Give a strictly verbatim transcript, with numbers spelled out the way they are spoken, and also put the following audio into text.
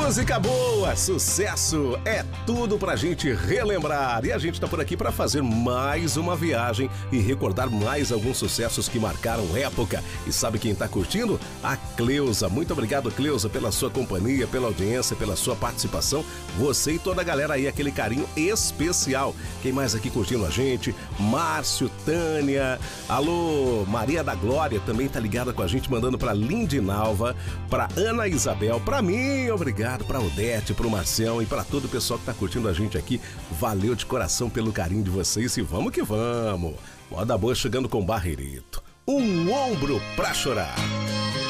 Música boa, sucesso, é tudo pra gente relembrar. E a gente tá por aqui pra fazer mais uma viagem e recordar mais alguns sucessos que marcaram época. E sabe quem tá curtindo? A Cleusa. Muito obrigado, Cleusa, pela sua companhia, pela audiência, pela sua participação. Você e toda a galera aí, aquele carinho especial. Quem mais aqui curtindo a gente? Márcio, Tânia, alô, Maria da Glória também tá ligada com a gente, mandando pra Lindinalva, pra Ana Isabel, pra mim, obrigado, pra Odete, pro Marcião e pra todo o pessoal que tá curtindo a gente aqui. Valeu de coração pelo carinho de vocês e vamos que vamos. Moda boa chegando com Barreirito. Um ombro pra chorar.